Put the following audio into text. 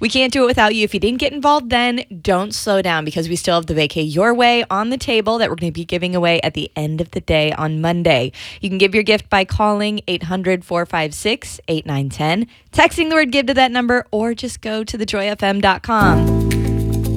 We can't do it without you. If you didn't get involved then, don't slow down because we still have the Vacay Your Way on the table that we're going to be giving away at the end of the day on Monday. You can give your gift by calling 800-456-8910, texting the word give to that number, or just go to thejoyfm.com.